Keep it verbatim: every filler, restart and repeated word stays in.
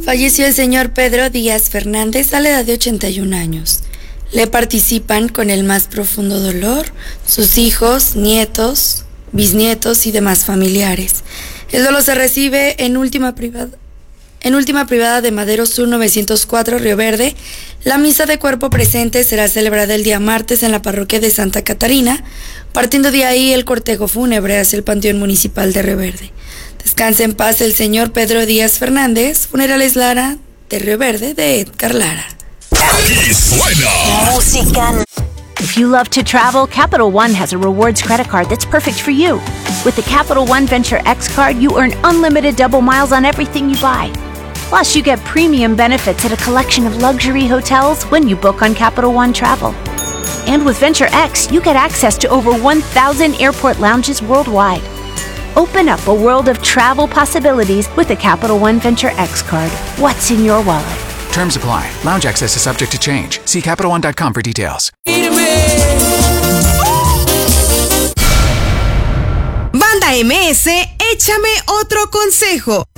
Falleció el señor Pedro Díaz Fernández a la edad de ochenta y un años. Le participan con el más profundo dolor sus hijos, nietos, bisnietos y demás familiares. El dolor se recibe en última privada, en última privada de Madero Sur novecientos cuatro, Río Verde. La misa de cuerpo presente será celebrada el día martes en la parroquia de Santa Catarina. Partiendo de ahí, el cortejo fúnebre hacia el Panteón Municipal de Río Verde. Descanse en paz el señor Pedro Díaz Fernández. Funerales Lara de Río Verde, de Edgar Lara. Aquí suena música. If you love to travel, Capital One has a rewards credit card that's perfect for you. With the Capital One Venture X card, you earn unlimited double miles on everything you buy. Plus, you get premium benefits at a collection of luxury hotels when you book on Capital One Travel. And with Venture X, you get access to over one thousand airport lounges worldwide. Open up a world of travel possibilities with the Capital One Venture X card. What's in your wallet? Terms apply. Lounge access is subject to change. See Capital One dot com for details. Banda M S, échame otro consejo.